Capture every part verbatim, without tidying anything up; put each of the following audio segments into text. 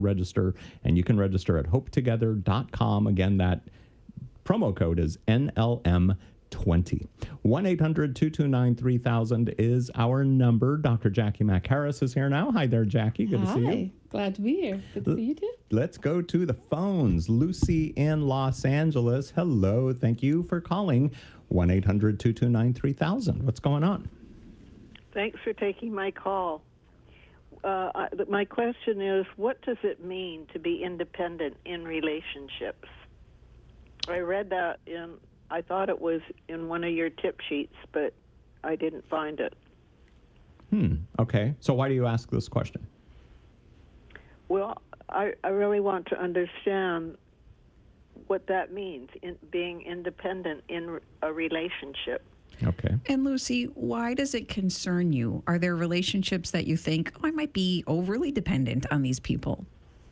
register, and you can register at hope together dot com. Again, that promo code is N L M twenty. one eight hundred two two nine three thousand is our number. Doctor Jackie McHarris is here now. Hi there, Jackie. Good Hi. to see you. Glad to be here. Good to see you too. Let's go to the phones. Lucy in Los Angeles. Hello. Thank you for calling. one eight hundred two two nine three thousand. What's going on? Thanks for taking my call. Uh, I, my question is, what does it mean to be independent in relationships? I read that in, I thought it was in one of your tip sheets, but I didn't find it. Hmm. Okay. So why do you ask this question? Well, I, I really want to understand what that means, in being independent in a relationship. Okay. And Lucy, why does it concern you? Are there relationships that you think, oh, I might be overly dependent on these people?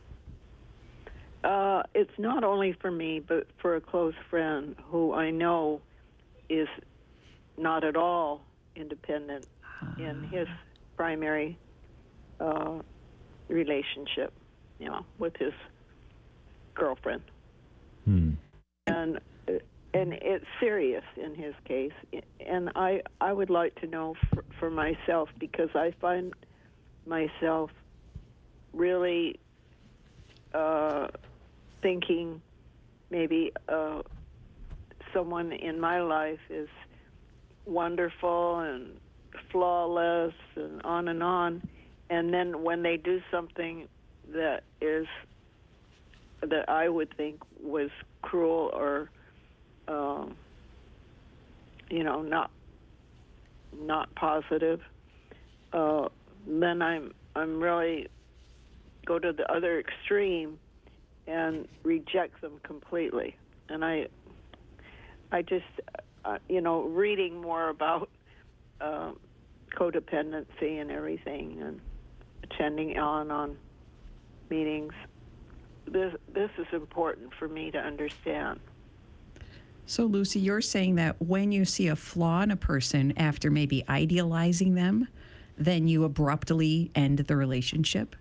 Uh, it's not only for me, but for a close friend who I know is not at all independent in his primary uh, relationship, you know, with his girlfriend. Hmm. And and it's serious in his case. And I, I would like to know for, for myself, because I find myself really uh, thinking maybe uh, someone in my life is wonderful and flawless and on and on. And then when they do something that is, that I would think was cruel or Um, you know, not not positive, uh, then I'm I'm really go to the other extreme and reject them completely. And I I just uh, you know, reading more about uh, codependency and everything, and attending Al-Anon meetings. This this is important for me to understand. So, Lucy, you're saying that when you see a flaw in a person after maybe idealizing them, then you abruptly end the relationship?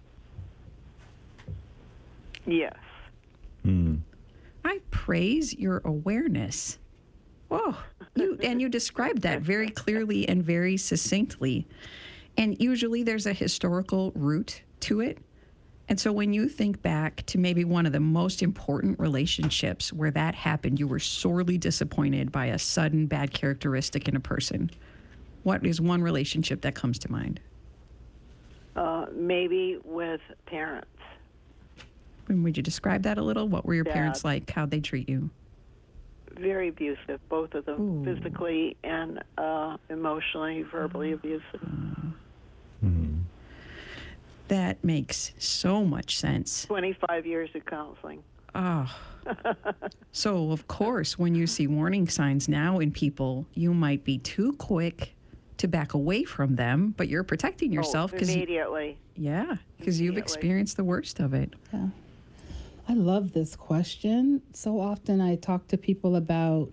Yes. Hmm. I praise your awareness. Oh, you, and you described that very clearly and very succinctly. And usually there's a historical root to it. And so when you think back to maybe one of the most important relationships where that happened, you were sorely disappointed by a sudden bad characteristic in a person, what is one relationship that comes to mind? Uh, maybe with parents. And would you describe that a little? What were your Dad. parents like? How'd they treat you? Very abusive, both of them, Ooh. physically and uh, emotionally, verbally abusive. Hmm. That makes so much sense. twenty-five years of counseling. Oh. So, of course, when you see warning signs now in people, you might be too quick to back away from them, but you're protecting yourself. Oh, 'cause immediately. You, yeah, because you've Immediately. experienced the worst of it. Yeah. I love this question. So often I talk to people about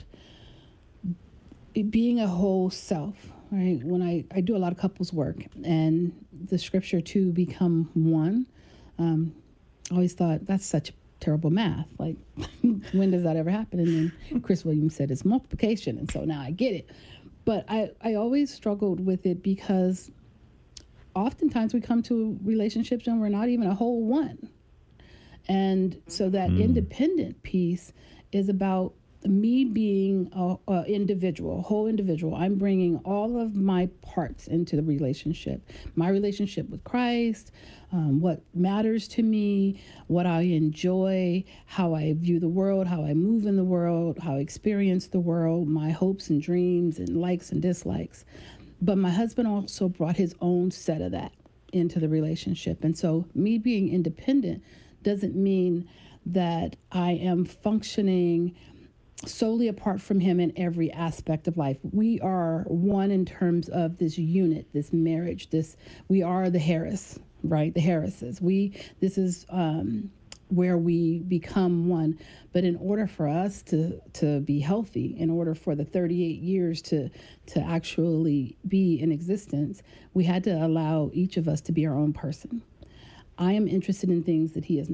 being a whole self, right? When I, I do a lot of couples work, and the scripture to become one, um, I always thought that's such terrible math. Like, when does that ever happen? And then Chris Williams said it's multiplication, and so now I get it. But I, I always struggled with it because oftentimes we come to relationships and we're not even a whole one. And so that Mm. independent piece is about me being a, a individual, a whole individual. I'm bringing all of my parts into the relationship. My relationship with Christ, um, what matters to me, what I enjoy, how I view the world, how I move in the world, how I experience the world, my hopes and dreams and likes and dislikes. But my husband also brought his own set of that into the relationship. And so me being independent doesn't mean that I am functioning solely apart from him in every aspect of life. We are one in terms of this unit, this marriage, this, we are the Harris, right? The Harrises. We, this is um, where we become one. But in order for us to, to be healthy, in order for the thirty-eight years to, to actually be in existence, we had to allow each of us to be our own person. I am interested in things that he is not.